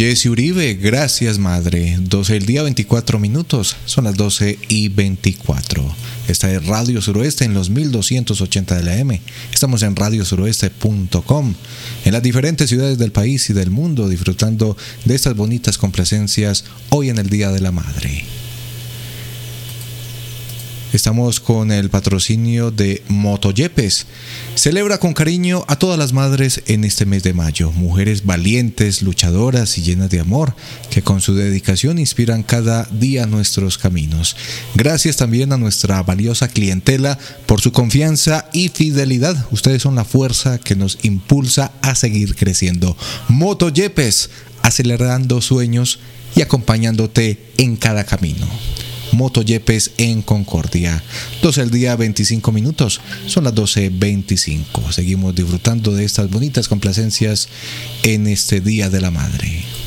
Jessy Uribe, gracias madre. 12 del día, 24 minutos. Son las 12:24. Esta es Radio Suroeste en los 1280 de la M. Estamos en radiosuroeste.com, en las diferentes ciudades del país y del mundo, disfrutando de estas bonitas complacencias hoy en el Día de la Madre. Estamos con el patrocinio de Motoyepes. Celebra con cariño a todas las madres en este mes de mayo. Mujeres valientes, luchadoras y llenas de amor, que con su dedicación inspiran cada día nuestros caminos. Gracias también a nuestra valiosa clientela por su confianza y fidelidad. Ustedes son la fuerza que nos impulsa a seguir creciendo. Motoyepes, acelerando sueños y acompañándote en cada camino. Motoyepes en Concordia. 12 del día, 25 minutos. Son las 12:25. Seguimos disfrutando de estas bonitas complacencias en este Día de la Madre.